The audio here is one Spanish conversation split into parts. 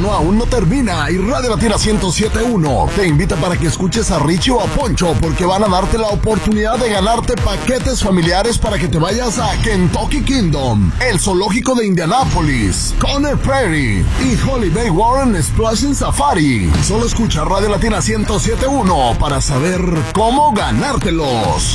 verano aún no termina y Radio Latina 107.1 te invita para que escuches a Richie o a Poncho porque van a darte la oportunidad de ganarte paquetes familiares para que te vayas a Kentucky Kingdom, el zoológico de Indianápolis, Conner Prairie y Holiday Warren Splashing Safari. Solo escucha Radio Latina 107.1 para saber cómo ganártelos.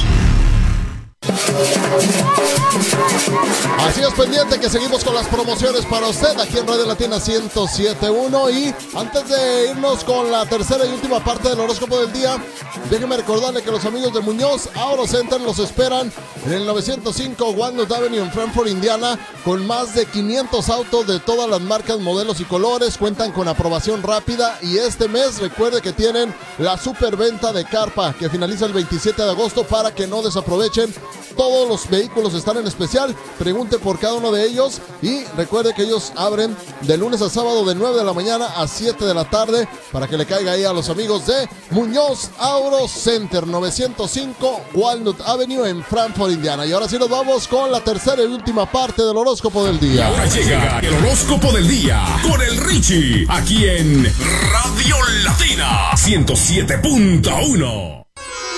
Así es, pendiente que seguimos con las promociones para usted aquí en Radio Latina 107.1. Y antes de irnos con la tercera y última parte del horóscopo del día, déjeme recordarle que los amigos de Muñoz Auto Center los esperan en el 905 Walnut Avenue en Frankfort, Indiana, con más de 500 autos de todas las marcas, modelos y colores. Cuentan con aprobación rápida y este mes recuerde que tienen la superventa de carpa que finaliza el 27 de agosto para que no desaprovechen. Todos los vehículos están en especial. Pregunte por cada uno de ellos y recuerde que ellos abren de lunes a sábado de 9 de la mañana a 7 de la tarde para que le caiga ahí a los amigos de Muñoz Auto Center, 905 Walnut Avenue en Frankfort, Indiana. Y ahora sí nos vamos con la tercera y última parte del horóscopo del día. Y ahora llega el horóscopo del día con el Richie aquí en Radio Latina 107.1.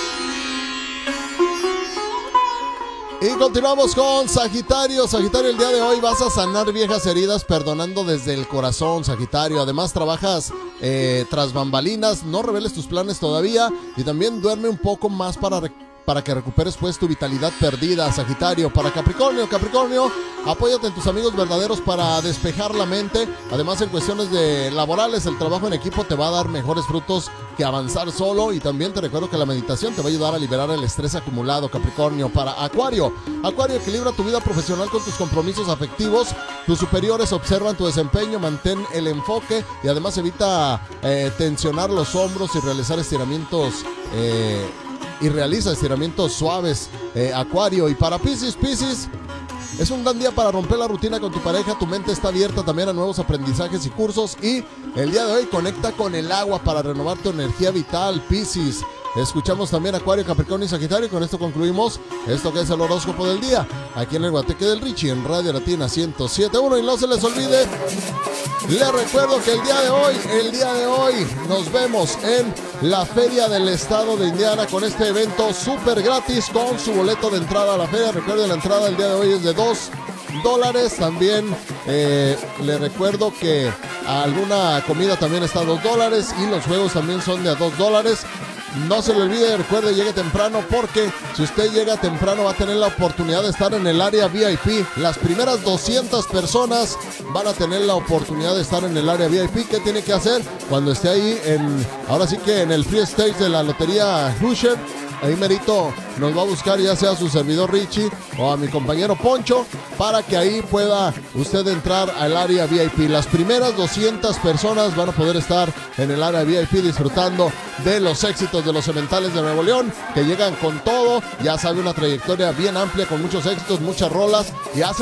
Y continuamos con Sagitario. Sagitario, el día de hoy vas a sanar viejas heridas perdonando desde el corazón, Sagitario. Además trabajas tras bambalinas, no reveles tus planes todavía y también duerme un poco más para que recuperes pues tu vitalidad perdida, Sagitario. Para Capricornio, apóyate en tus amigos verdaderos para despejar la mente. Además, en cuestiones de laborales, el trabajo en equipo te va a dar mejores frutos que avanzar solo. Y también te recuerdo que la meditación te va a ayudar a liberar el estrés acumulado, Capricornio. Para Acuario, equilibra tu vida profesional con tus compromisos afectivos. Tus superiores observan tu desempeño, mantén el enfoque y además evita tensionar los hombros y realizar estiramientos realiza estiramientos suaves, Acuario. Y para Piscis, es un gran día para romper la rutina con tu pareja. Tu mente está abierta también a nuevos aprendizajes y cursos. Y el día de hoy conecta con el agua para renovar tu energía vital, Piscis. Escuchamos también Acuario, Capricornio y Sagitario. Y con esto concluimos esto que es el horóscopo del día aquí en el Guateque del Richie en Radio Latina 107.1. Y no se les olvide, les recuerdo que el día de hoy nos vemos en la Feria del Estado de Indiana con este evento súper gratis con su boleto de entrada a la feria. Recuerden, la entrada el día de hoy es de $2. También le recuerdo que alguna comida también está a $2 y los juegos también son de a $2. No se le olvide, recuerde, llegue temprano porque si usted llega temprano va a tener la oportunidad de estar en el área VIP. Las primeras 200 personas van a tener la oportunidad de estar en el área VIP. ¿Qué tiene que hacer? Cuando esté ahí ahora sí que en el free stage de la lotería Hoosier, ahí merito nos va a buscar ya sea su servidor Richie o a mi compañero Poncho para que ahí pueda usted entrar al área VIP. Las primeras 200 personas van a poder estar en el área VIP disfrutando de los éxitos de los Cementales de Nuevo León, que llegan con todo. Ya sabe, una trayectoria bien amplia con muchos éxitos, muchas rolas y hace